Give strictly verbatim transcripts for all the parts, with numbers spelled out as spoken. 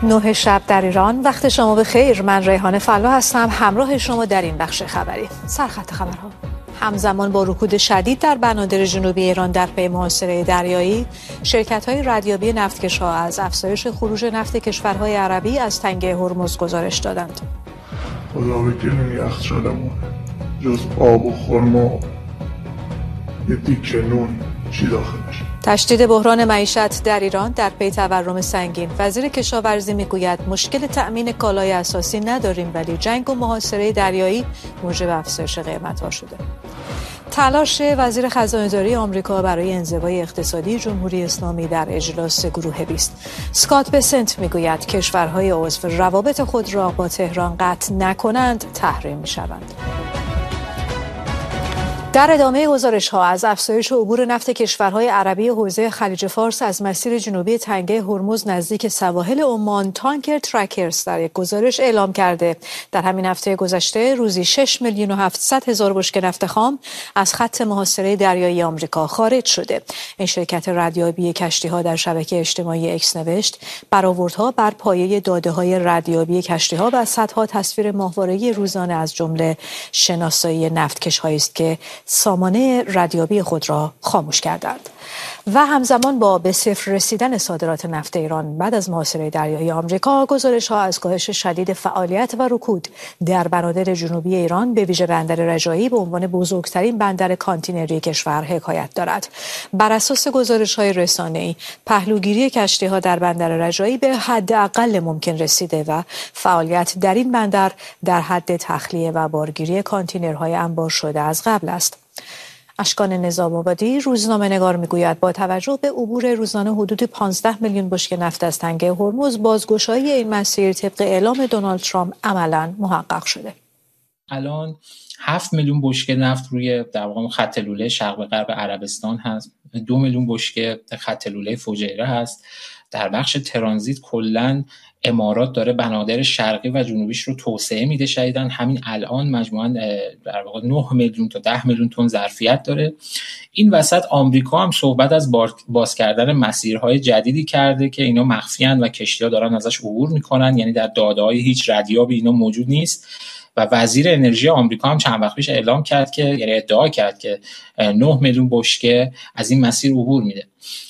نه شب در ایران. وقت شما بخیر. من ریحانه فلا هستم، همراه شما در این بخش خبری. سرخط خبرها. همزمان با رکود شدید در بنادر جنوبی ایران در پی محاصره دریایی، شرکت‌های ردیابی نفتکش‌ها از افزایش خروج نفت کشورهای عربی از تنگه هرمز گزارش دادند. خدا بگیرین یخچالمون جز آب و خرما یه دیکه نون چی داخلش؟ تشدید بحران معیشت در ایران در پی تورم سنگین. وزیر کشاورزی میگوید مشکل تأمین کالای اساسی نداریم، ولی جنگ و محاصره دریایی موجب افزایش قیمت‌ها شده. تلاش وزیر خزانه‌داری آمریکا برای انزوای اقتصادی جمهوری اسلامی در اجلاس گروه بیست. اسکات بسنت میگوید کشورهای عضو روابط خود را با تهران قطع نکنند تحریم میشوند. در ادامه گزارش‌ها از افزایش عبور نفت کشورهای عربی حوزه خلیج فارس از مسیر جنوبی تنگه هرمز نزدیک سواحل عمان، تانکر ترکرز در یک گزارش اعلام کرده در همین هفته گذشته روزی شش میلیون و هفتصد هزار بشکه نفت خام از خط محاصره دریایی آمریکا خارج شده. این شرکت ردیابی کشتی‌ها در شبکه اجتماعی اکس نوشت برآوردها بر پایه داده‌های ردیابی کشتی‌ها و صدها تصویر ماهواره‌ای روزانه از جمله شناسایی نفتکش‌هایی است که سامانه ردیابی خود را خاموش کردند. و همزمان با به صفر رسیدن صادرات نفت ایران بعد از محاصره دریایی آمریکا، گزارش‌ها از کاهش شدید فعالیت و رکود در بنادر جنوبی ایران به ویژه بندر رجایی به عنوان بزرگترین بندر کانتینری کشور حکایت دارد. بر اساس گزارش‌های رسانه‌ای، پهلوگیری کشتی‌ها در بندر رجایی به حداقل ممکن رسیده و فعالیت در این بندر در حد تخلیه و بارگیری کانتینرهای انبار شده از قبل است. اشکان نظام آبادی روزنامه‌نگار میگوید با توجه به عبور روزانه حدود پانزده میلیون بشکه نفت از تنگه هرمز، بازگشایی این مسیر طبق اعلام دونالد ترامپ عملاً محقق شده. الان هفت میلیون بشکه نفت روی در واقع خط لوله شرق غرب عربستان هست، دو میلیون بشکه خط لوله فجیره هست. در بخش ترانزیت کلاً امارات داره بنادر شرقی و جنوبیش رو توسعه میده شدیداً. همین الان مجموعاً در واقع نه میلیون تا ده میلیون تن ظرفیت داره. این وسط آمریکا هم صحبت از باز کردن مسیرهای جدیدی کرده که اینا مخفیان و کشتی‌ها دارن ازش عبور میکنن، یعنی در داده‌های هیچ ردیابی اینا موجود نیست. و وزیر انرژی آمریکا هم چند وقت پیش اعلام کرد که یعنی ادعا کرد که نه میلیون بشکه از این مسیر عبور میده.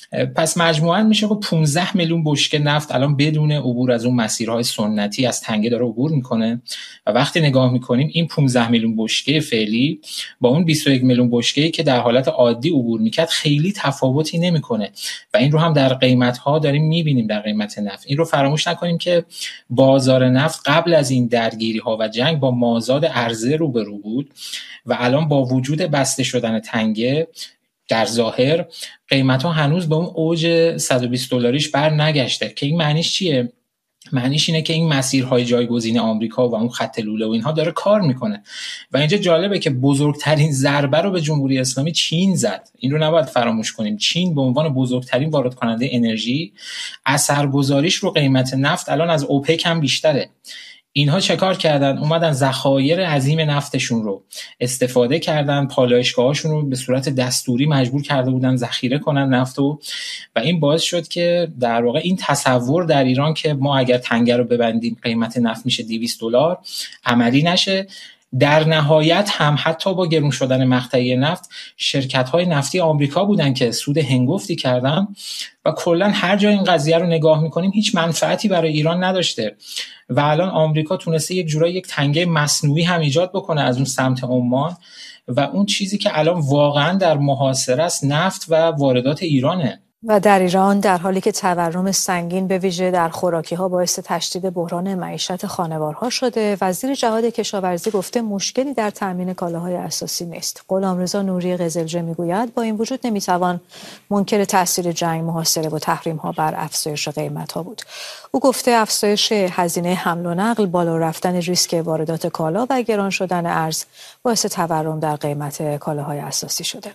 پس مجموعاً میشه که پانزده میلیون بشکه نفت الان بدون عبور از اون مسیرهای سنتی از تنگه داره عبور میکنه. و وقتی نگاه میکنیم این پانزده میلیون بشکه فعلی با اون بیست و یک میلیون بشکه‌ای که در حالت عادی عبور میکرد خیلی تفاوتی نمیکنه و این رو هم در قیمت‌ها داریم میبینیم. در قیمت نفت این رو فراموش نکنیم که بازار نفت قبل از این درگیری‌ها و جنگ با مازاد عرضه روبرو بود و الان با وجود بسته شدن تنگه در ظاهر قیمت‌ها هنوز به اون اوج صد و بیست دلاریش بر نگشته. که این معنیش چیه؟ معنیش اینه که این مسیرهای جایگزین آمریکا و اون خط لوله و اینها داره کار میکنه. و اینجا جالبه که بزرگترین ضربه رو به جمهوری اسلامی چین زد. این رو نباید فراموش کنیم. چین به عنوان بزرگترین وارد کننده انرژی اثرگذاریش رو قیمت نفت الان از اوپک هم بیشتره. اینها چه کار کردن؟ اومدن ذخایر عظیم نفتشون رو استفاده کردن، پالایشگاهاشون رو به صورت دستوری مجبور کرده بودن ذخیره کنن نفتو و این باعث شد که در واقع این تصور در ایران که ما اگر تنگه رو ببندیم قیمت نفت میشه دویست دلار عملی نشه. در نهایت هم حتی با گرون شدن مقطعی نفت شرکت‌های نفتی آمریکا بودن که سود هنگفتی کردن و کلا هر جای این قضیه رو نگاه می‌کنیم هیچ منفعتی برای ایران نداشته و الان آمریکا تونسته یک جورایی یک تنگه مصنوعی هم ایجاد بکنه از اون سمت عمان و اون چیزی که الان واقعا در محاصره است نفت و واردات ایرانه. و در ایران در حالی که تورم سنگین به ویژه در خوراکی‌ها باعث تشدید بحران معیشت خانوارها شده، وزیر جهاد کشاورزی گفته مشکلی در تامین کالاهای اساسی نیست. غلامرضا نوری قزلجه میگوید با این وجود نمیتوان منکر تاثیر جنگ، محاصره و تحریم‌ها بر افزایش قیمت‌ها بود. او گفته افزایش هزینه حمل و نقل، بالا رفتن ریسک واردات کالا و گران شدن ارز باعث تورم در قیمت کالاهای اساسی شده.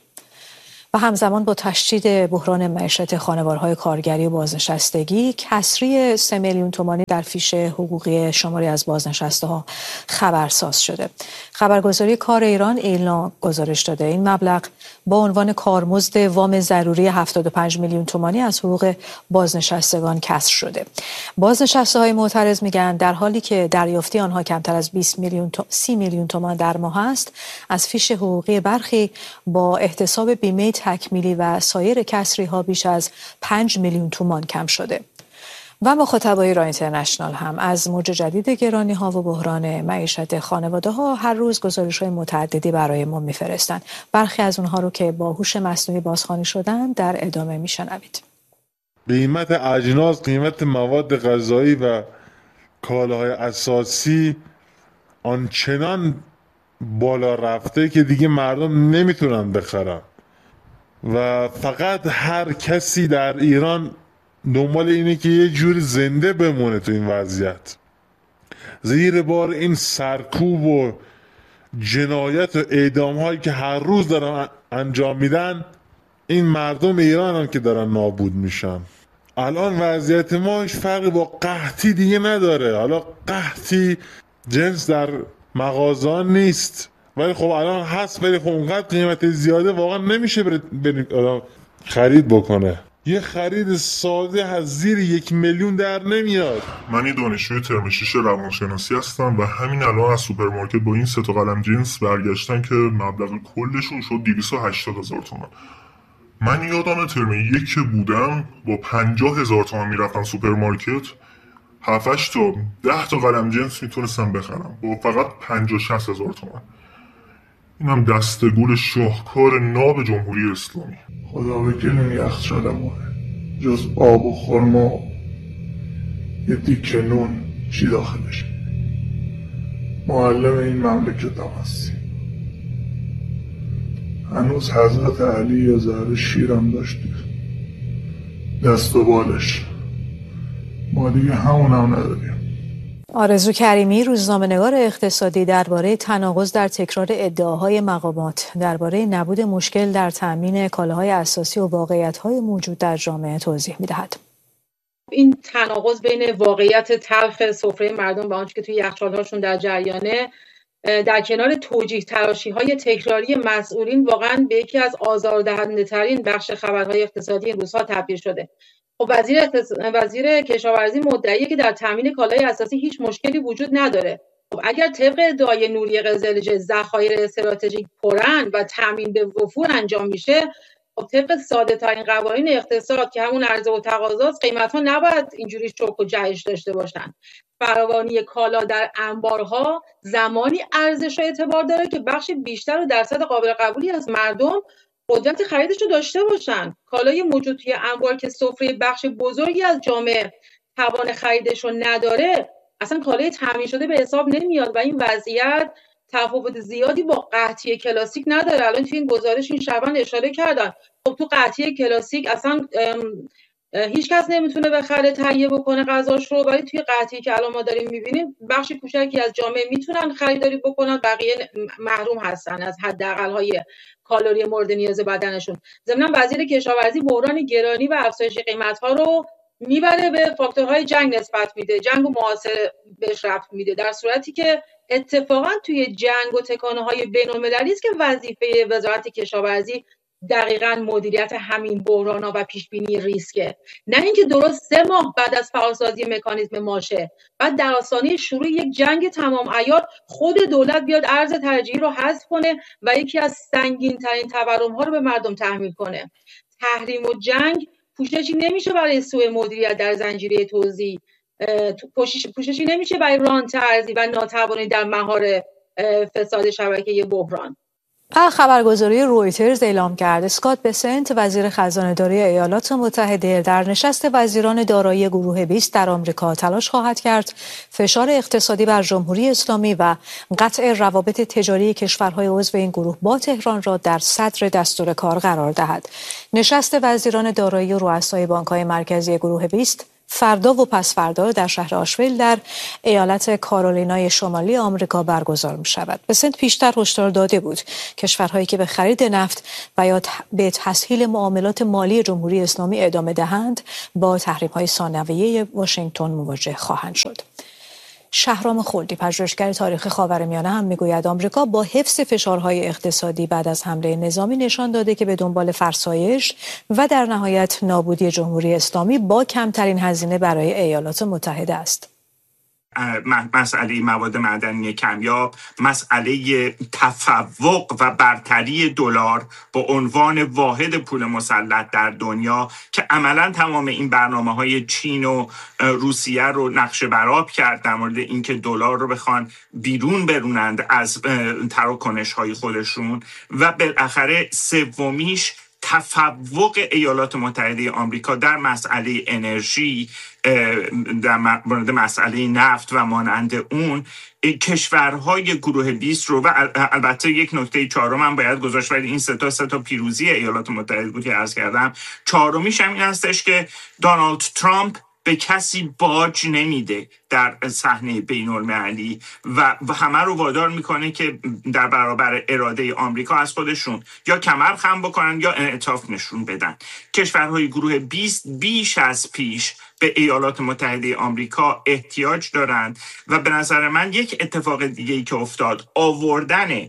و همزمان با تشدید بحران معیشت خانوارهای کارگری و بازنشستگی، کسری سه میلیون تومانی در فیش حقوقی شماری از بازنشسته‌ها خبرساز شده. خبرگزاری کار ایران ایلنا گزارش داده این مبلغ با عنوان کارمزد وام ضروری هفتاد و پنج میلیون تومانی از حقوق بازنشستگان کسر شده. بازنشسته‌های معترض میگن در حالی که دریافتی آنها کمتر از بیست میلیون تو... سی میلیون تومان در ماه است، از فیش حقوقی برخی با احتساب بیمه تکمیلی و سایر کسری‌ها بیش از پنج میلیون تومان کم شده. و مخاطبای رای اینترنشنال هم از موج جدید گرانی ها و بحران معیشت خانواده ها هر روز گزارش های متعددی برای ما میفرستند. برخی از اونها رو که با هوش مصنوعی بازخوانی شدن در ادامه میشنوید. قیمت اجناس، قیمت مواد غذایی و کالاهای اساسی آنچنان بالا رفته که دیگه مردم نمیتونن بخرن و فقط هر کسی در ایران دنبال اینه که یه جور زنده بمونه تو این وضعیت. زیر بار این سرکوب و جنایت و اعدام هایی که هر روز دارن انجام میدن، این مردم ایران هم که دارن نابود میشن. الان وضعیت ما هیچ فرقی با قحطی دیگه نداره. حالا قحطی جنس در مغازان نیست ولی خب الان هست، ولی خب اونقدر قیمت زیاده واقعا نمیشه بریم خرید بکنه. یه خرید ساده از زیر یک میلیون در نمیاد. من یه دانشجوی ترم شش روانشناسی هستم و همین الان از سوپرمارکت با این سه تا قلم جنس برگشتن که مبلغ کلشون شد دویست و هشتاد هزار تومان. من یادم ترم یک که بودم با پنجاه هزار تومان میرفتم سوپرمارکت، هفت تا ده تا قلم جنس میتونستم بخرم با فقط پنجاه شصت هزار تومان. اینم دستگول شاهکار ناب جمهوری اسلامی. خدا بکنه یخچالمونه جز آب و خرما یه دیکه نون چی داخلش. معلم این مملکت هم هستی. هنوز حضرت علی یه ذره شیرم داشتی دست و بالش، ما دیگه همون هم نداریم. آرزو کریمی، روزنامه‌نگار اقتصادی، درباره تناقض در تکرار ادعاهای مقامات درباره نبود مشکل در تامین کالاهای اساسی و واقعیت‌های موجود در جامعه توضیح می‌دهد. این تناقض بین واقعیت تلخ سفره مردم و آنچه که توی یخچال‌هاشون در جریانه، در کنار توجیه تراشی‌های تکراری مسئولین، واقعاً به یکی از آزاردهنده‌ترین بخش خبرهای اقتصادی این روزها تبدیل شده. خب وزیر اقتص... وزیر کشاورزی مدعیه که در تامین کالای اساسی هیچ مشکلی وجود نداره. خب اگر طبق ادعای نوری قزلجه ذخایر استراتژیک پرن و تامین به وفور انجام میشه، خب طبق ساده ترین قوانین اقتصاد که همون عرضه و تقاضاست، قیمت ها نباید اینجوری چوک و جهش داشته باشن. فراوانی کالا در انبارها زمانی ارزش و اعتبار داره که بخش بیشتر و درصد قابل قبولی از مردم قدرت خریدش رو داشته باشن. کالای موجود توی انبار که سفره بخش بزرگی از جامعه توان خریدش رو نداره، اصلا کالای تامین شده به حساب نمیاد و این وضعیت تفاوت زیادی با قحطی کلاسیک نداره. الان توی این گزارش این شبان اشاره کردن، خب تو قحطی کلاسیک اصلا هیچ کس نمیتونه بخره تهیه بکنه غذاش رو، ولی توی قحطی که الان ما داریم میبینیم بخش کوچکی از جامعه میتونن خریداری بکنن، بقیه محروم هستن از حداقل های کالری مورد نیاز بدنشون. ضمن وزیر کشاورزی بحران گرانی و افزایش قیمت‌ها رو میبره به فاکتورهای جنگ نسبت میده، جنگ و محاصره بهش ربط میده، در صورتی که اتفاقا توی جنگ و تکانه‌های بین‌المللی است که وظیفه وزارت کشاورزی دقیقاً مدیریت همین بحران‌ها و پیشبینی ریسکه، نه اینکه درست سه ماه بعد از فعالسازی مکانیزم ماشه بعد در آستانه شروع یک جنگ تمام عیار خود دولت بیاد ارز ترجیحی رو حذف کنه و یکی از سنگین‌ترین تورم‌ها رو به مردم تحمیل کنه. تحریم و جنگ پوششی نمیشه برای سوء مدیریت در زنجیره توزیع، پوششی نمیشه برای رانت ارزی و ناتوانی در مهار فساد شبکه بحران. خبرگزاری رویترز اعلام کرد اسکات بسنت، وزیر خزانه‌داری ایالات متحده، در نشست وزیران دارایی گروه بیست در آمریکا تلاش خواهد کرد فشار اقتصادی بر جمهوری اسلامی و قطع روابط تجاری کشورهای عضو این گروه با تهران را در صدر دستور کار قرار دهد. نشست وزیران دارایی و رؤسای بانک‌های مرکزی گروه بیست فردا و پس فردا در شهر آشویل در ایالت کارولینای شمالی آمریکا برگزار می شود. بسنت پیشتر هشدار داده بود کشورهایی که به خرید نفت و یا به تسهیل معاملات مالی جمهوری اسلامی ادامه دهند با تحریم‌های ثانویه واشنگتن مواجه خواهند شد. شهرام خلدی پژوهشگر تاریخ خاورمیانه هم میگوید آمریکا با حفظ فشارهای اقتصادی بعد از حمله نظامی نشان داده که به دنبال فرسایش و در نهایت نابودی جمهوری اسلامی با کمترین هزینه برای ایالات متحده است. مسئله مواد معدنی کمیاب، مسئله تفوق و برتری دلار به عنوان واحد پول مسلط در دنیا که عملا تمام این برنامه‌های چین و روسیه رو نقشه برآب کرد در مورد اینکه دلار رو بخوان بیرون برونند از تراکنش‌های خودشون، و بالاخره سومیش تفوق ایالات متحده آمریکا در مسئله انرژی، در مورد مسئله نفت و مانند اون. کشورهای گروه بیست رو، و البته یک نکته چهارم هم باید گذاشت، ولی این سه تا سه تا پیروزی ایالات متحده بود که عرض کردم. چهارمیش هم این هستش که دونالد ترامپ به کسی باج نمیده در صحنه بین‌المللی و همه رو وادار میکنه که در برابر اراده آمریکا از خودشون یا کمر خم بکنن یا انعطاف نشون بدن. کشورهای گروه بیست بیش از پیش به ایالات متحده آمریکا احتیاج دارند و به نظر من یک اتفاق دیگه‌ای که افتاد، آوردن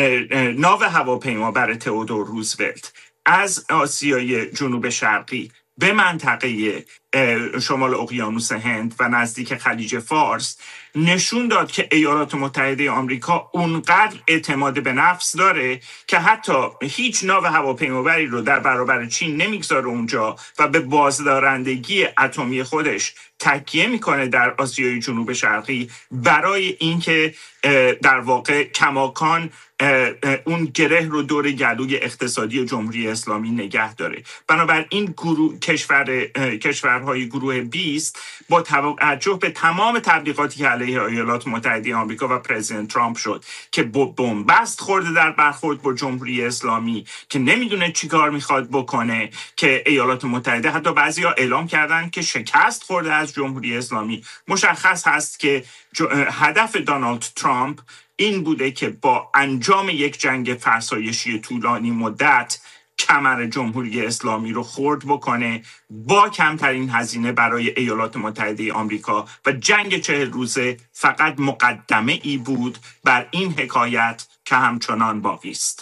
ناو هواپیما برای تئودور روزولت از آسیای جنوب شرقی به منطقه شمال اقیانوس هند و نزدیک خلیج فارس نشون داد که ایالات متحده آمریکا اونقدر اعتماد به نفس داره که حتی هیچ ناو هواپیمابری رو در برابر چین نمیگذاره اونجا و به بازدارندگی اتمی خودش تکیه میکنه در آسیای جنوب شرقی برای اینکه در واقع کماکان اون گره رو دور گلوی اقتصادی جمهوری اسلامی نگه داره. بنابراین گروه کشور کشورهای گروه بیست با توجه به تمام تبلیغاتی که علیه ایالات متحده آمریکا و پرزیدنت ترامپ شد که بنبست خورده در برخورد با جمهوری اسلامی، که نمیدونه چیکار میخواد بکنه، که ایالات متحده حتی بعضیا اعلام کردن که شکست خورده از جمهوری اسلامی. مشخص هست که هدف دونالد ترامپ این بوده که با انجام یک جنگ فرسایشی طولانی مدت کمر جمهوری اسلامی رو خرد بکنه با کمترین هزینه برای ایالات متحده آمریکا، و جنگ چهل روزه فقط مقدمه ای بود بر این حکایت که همچنان باقی است.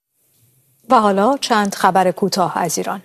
و حالا چند خبر کوتاه از ایران.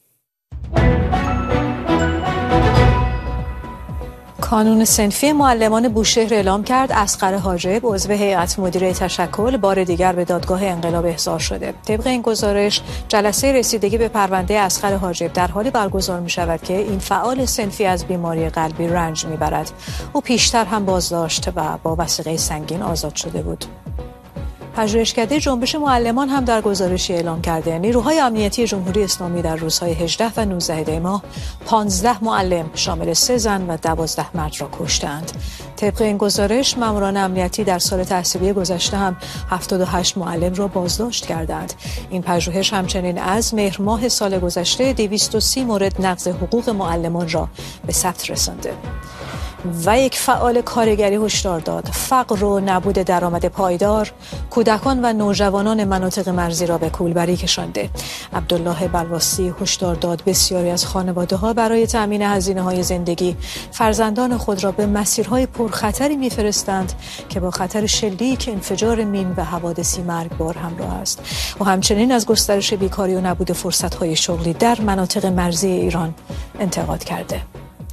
کانون صنفی معلمان بوشهر اعلام کرد اصغر حاجب عضو هیئت مدیره تشکل بار دیگر به دادگاه انقلاب احضار شده. طبق این گزارش جلسه رسیدگی به پرونده اصغر حاجب در حالی برگزار می شود که این فعال صنفی از بیماری قلبی رنج می برد. او پیشتر هم بازداشت و با وثیقه سنگین آزاد شده بود. پژوهشکده جنبش معلمان هم در گزارشی اعلام کرده نیروهای امنیتی جمهوری اسلامی در روزهای هجده و نوزده دی ماه پانزده معلم شامل سه زن و دوازده مرد را کشتند. طبق این گزارش ماموران امنیتی در سال تحصیلی گذشته هم هفتاد و هشت معلم را بازداشت کردند. این پژوهش همچنین از مهر ماه سال گذشته دویست و سی مورد نقض حقوق معلمان را به ثبت رسانده. و یک فعال کارگری هشدار داد فقر و نبود درآمد پایدار کودکان و نوجوانان مناطق مرزی را به کولبری کشانده. عبدالله بلواسی هشدار داد بسیاری از خانواده‌ها برای تأمین هزینه‌های زندگی فرزندان خود را به مسیرهای پرخطری می‌فرستند که با خطر شلیک، انفجار مین و حوادثی مرگبار همراه است. و همچنین از گسترش بیکاری و نبود فرصت‌های شغلی در مناطق مرزی ایران انتقاد کرده.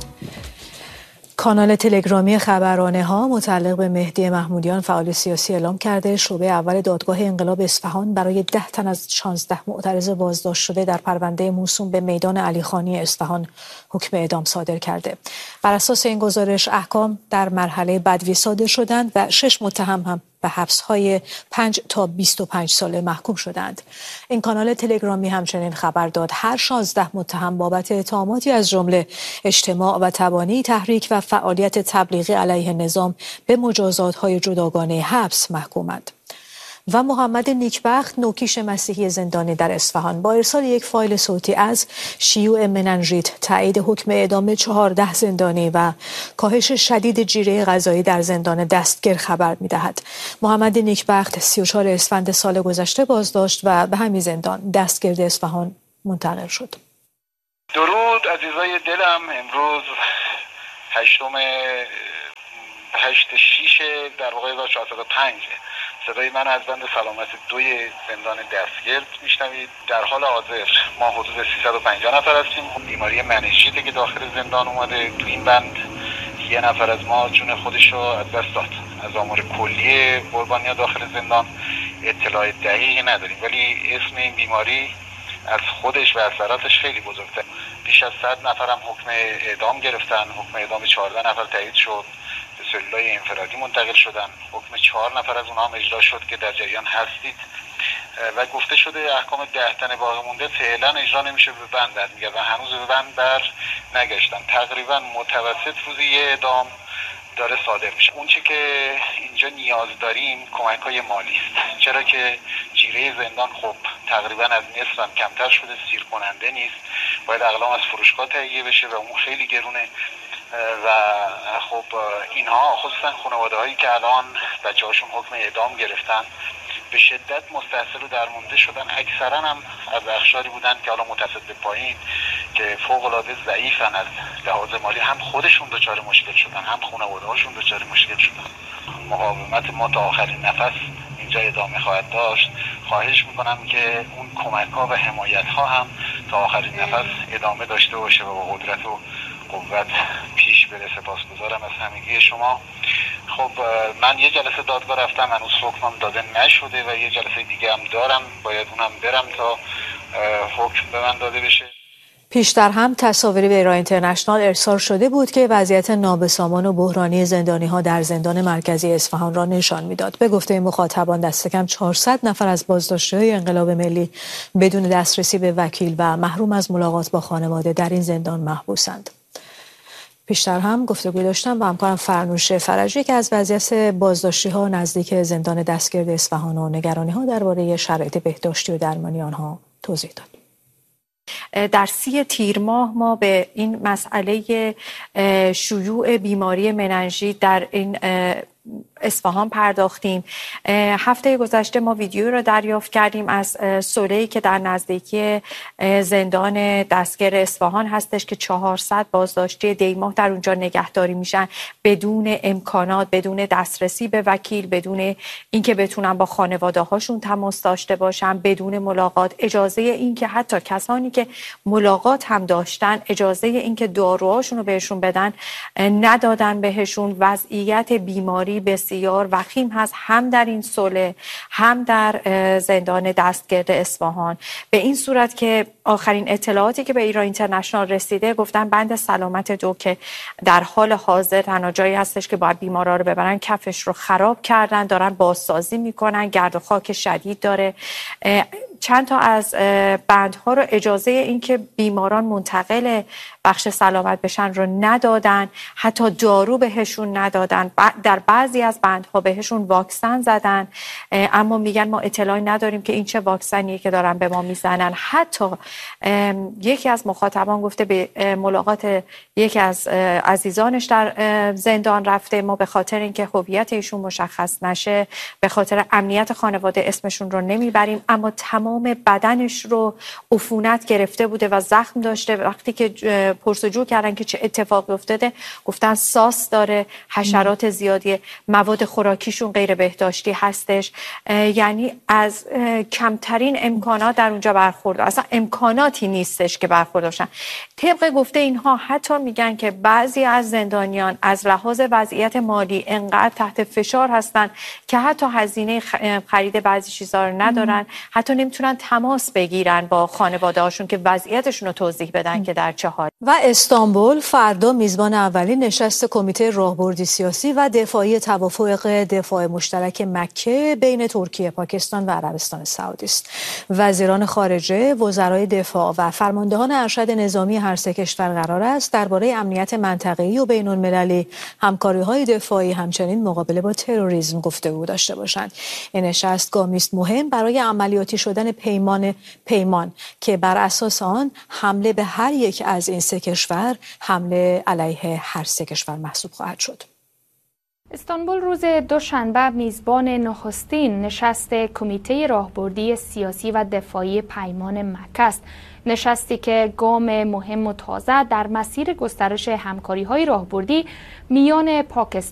کانال تلگرامی خبرانه ها متعلق به مهدی محمودیان فعال سیاسی اعلام کرده شعبه اول دادگاه انقلاب اصفهان برای ده تن از شانزده معترض بازداشت شده در پرونده موسوم به میدان علیخانی اصفهان حکم اعدام صادر کرده. بر اساس این گزارش احکام در مرحله بدوی صادر شدند و شش متهم هم به حبس‌های پنج تا بیست و پنج ساله محکوم شدند. این کانال تلگرامی همچنین خبر داد هر شانزده متهم بابت اتهاماتی از جمله اجتماع و تبانی، تحریک و فعالیت تبلیغی علیه نظام به مجازات‌های جداگانه حبس محکومند. و محمد نیکبخت نوکیش مسیحی زندانی در اصفهان با ارسال یک فایل صوتی از شیوع مننژیت تایید حکم اعدام چهارده زندانی و کاهش شدید جیره غذایی در زندان دستگیر خبر می‌دهد. محمد نیکبخت سی و چهارم اسفند سال گذشته بازداشت و به همین زندان دستگیر اصفهان منتقل شد. درود عزیزای دلم، امروز هشتم هشت شیش در واقع هزار و چهارصد و پنج صدای من از بند سلامت دوی زندان دستگرد میشنوید. در حال حاضر ما حدود سیصد و پنجاه نفر هستیم. بیماری مننژیته که داخل زندان اومده. تو این بند یه نفر از ما جون خودش رو از دست داد. از آمار کلی قربانیان داخل زندان اطلاع دقیقی نداریم، ولی اسم این بیماری از خودش و اثراتش خیلی بزرگتر. بیش از صد نفر هم حکم اعدام گرفتن. حکم اعدام چهارده نفر تایید شد، به سلولای انفرادی منتقل شدن. حکم چهار نفر از اونها هم اجرا شد که در جریان هستید و گفته شده احکام ده تن باقی مونده فعلا اجرا نمیشه، به بند برمیگردن و هنوز به بند بر نگشتن. تقریبا متوسط روزی یه اعدام داره صادر میشه. اون چی که اینجا نیاز داریم کمک های مالی است، چرا که جیره زندان خب تقریبا از نصف هم کمتر شده، سیر کننده نیست، باید اقلام از فروشگاه تهیه بشه و اون خیلی گرونه و خب اینها خصوصا خانواده هایی که الان بچه هاشون حکم اعدام گرفتن به شدت مستحصل و درمونده شدن. اکثرا هم از اقشاری بودن که حالا متوسط پایین که فوق العاده ضعیفن از لحاظ مالی، هم خودشون دچار مشکل شدن هم خانواده هاشون دچار مشکل شدن. مقاومت ما تا آخرین نفس اینجا ادامه خواهد داشت. خواهش میکنم که اون کمک ها و حمایت ها هم تا آخرین نفس ادامه داشته باشه و با قدرت و قوت پیش بره. سپاسگزارم از همگی شما. خب من یه جلسه دادگاه رفتم، هنوز حکمم داده نشده و یه جلسه دیگه هم دارم، باید اونم برم تا حکم به من داده بشه. پیشتر هم تصاویری به ایران اینترنشنال ارسال شده بود که وضعیت نابسامان و بحرانی زندانی‌ها در زندان مرکزی اصفهان را نشان می‌داد. به گفته مخاطبان دست کم چهارصد نفر از بازداشته‌های انقلاب ملی بدون دسترسی به وکیل و محروم از ملاقات با خانواده در این زندان محبوسند. پیشتر هم گفتگو داشتم با همکارم فرنوش فرجی که از وضعیت بازداشتی‌ها نزدیک زندان دستگرد اصفهان و نگرانی‌ها درباره شرایط بهداشتی و درمانی آنها توضیح داد. در سی تیر ماه ما به این مسئله شیوع بیماری مننژیت در این اصفهان پرداختیم. هفته گذشته ما ویدیو رو دریافت کردیم از سوله‌ای که در نزدیکی زندان دستگرد اصفهان هستش که چهارصد بازداشتی دیماه در اونجا نگهداری میشن بدون امکانات، بدون دسترسی به وکیل، بدون اینکه بتونن با خانواده هاشون تماس داشته باشن، بدون ملاقات، اجازه اینکه حتی کسانی که ملاقات هم داشتن اجازه اینکه داروهاشون رو بهشون بدن ندادن بهشون. وضعیت بیماری بسیار وخیم هست هم در این سوله هم در زندان دستگرد اصفهان، به این صورت که آخرین اطلاعاتی که به ایران اینترنشنال رسیده گفتن بند سلامت دو که در حال حاضر تنها جایی هستش که باید بیمارا رو ببرن کفش رو خراب کردن، دارن بازسازی میکنن، گرد و خاک شدید داره. چند تا از بندها رو اجازه اینکه بیماران منتقل بخش سلامت بشن رو ندادن، حتی دارو بهشون ندادن، در بعضی از بندها بهشون واکسن زدن، اما میگن ما اطلاعی نداریم که این چه واکسنیه که دارن به ما میزنن. حتی یکی از مخاطبان گفته به ملاقات یکی از عزیزانش در زندان رفته، ما به خاطر اینکه هویت ایشون مشخص نشه، به خاطر امنیت خانواده اسمشون رو نمیبریم، اما تمام بدنش رو عفونت گرفته بوده و زخم داشته. وقتی که پرسجو کردن که چه اتفاقی افتاده گفتن ساس داره، حشرات زیادی، مواد خوراکیشون غیر بهداشتی هستش. یعنی از کمترین امکانات در اونجا برخورد، اصلا امکاناتی نیستش که برخورد داشتن. طبق گفته اینها حتی میگن که بعضی از زندانیان از لحاظ وضعیت مالی انقدر تحت فشار هستن که حتی هزینه خرید بعضی چیزا رو ندارن، حتی نمیتونن تماس بگیرن با خانواده هاشون که وضعیتشون رو توضیح بدن ام. که در چه حال. و استانبول فردا میزبان اولین نشست کمیته راهبردی سیاسی و دفاعی توافق دفاع مشترک مکه بین ترکیه، پاکستان و عربستان سعودی است. وزیران خارجه، وزرای دفاع و فرماندهان ارشد نظامی هر سه کشور قرار است درباره امنیت منطقه‌ای و بین‌المللی، همکاری‌های دفاعی، همچنین مقابله با تروریسم گفتگو داشته باشند. این نشست گامی است مهم برای عملیاتی شدن پیمان پیمان که بر اساس آن حمله به هر یک از این سه کشور حمله علیه هر سه کشور محسوب خواهد شد. استانبول روز دوشنبه میزبان نخستین نشست کمیته راهبردی سیاسی و دفاعی پیمان مکه است. نشستی که گام مهم و تازه در مسیر گسترش همکاری‌های راهبردی میان پاکستان